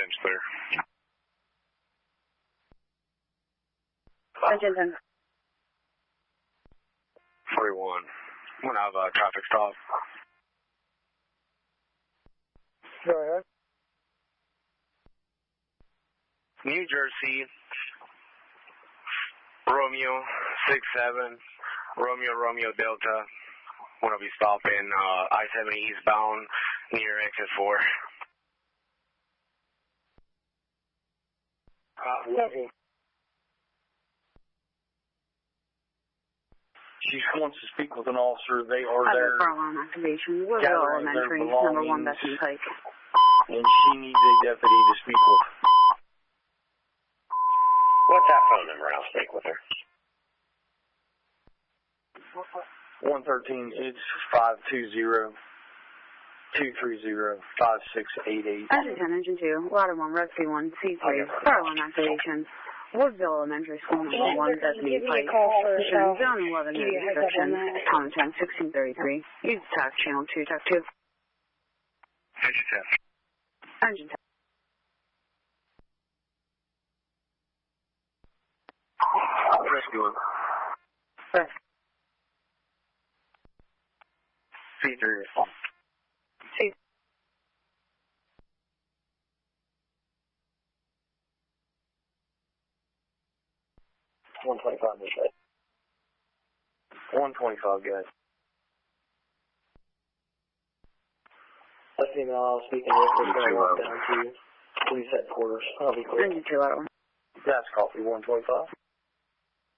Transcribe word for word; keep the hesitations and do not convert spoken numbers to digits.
ten's clear. Engine ten. forty-one. I'm going to have a traffic stop. Go ahead. New Jersey, Romeo six seven, Romeo Romeo Delta. I'm going to be stopping uh, I seventy eastbound near exit four. Uh, okay. She wants to speak with an officer. They are there. Other alarm activation. Woodville Elementary, number one, Bethany Pike. And she needs a deputy to speak with. What's that phone number? I'll speak with her. one thirteen, it's five two zero, two three zero, five six eight eight. Engine ten, Engine two, Ladder one, Red C one, C three, fire alarm activation. Woodville Elementary School, number one, Bethany Pike. Mission zone eleven, restriction. Common time sixteen thirty-three. Use tax channel two, tac two. Engine ten. Engine ten. Rescue one. Press. C three. C. one twenty-five, this way. one twenty-five, guys. Let me know I'll speak in with down to police headquarters. I'll be clear. Engine two, Ladder one. That's copy, one twenty-five.